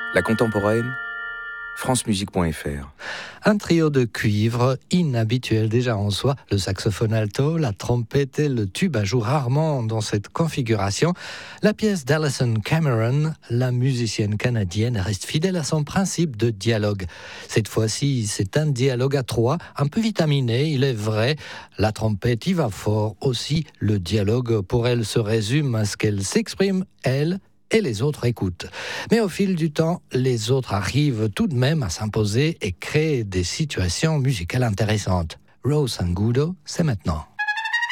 La contemporaine, francemusique.fr. Un trio de cuivre, inhabituel déjà en soi, le saxophone alto, la trompette et le tuba jouent rarement dans cette configuration. La pièce d'Alison Cameron, la musicienne canadienne, reste fidèle à son principe de dialogue. Cette fois-ci, c'est un dialogue à trois, un peu vitaminé, il est vrai. La trompette y va fort aussi. Le dialogue pour elle se résume à ce qu'elle s'exprime, elle, et les autres écoutent. Mais au fil du temps, les autres arrivent tout de même à s'imposer et créer des situations musicales intéressantes. Rose Angudo, c'est maintenant.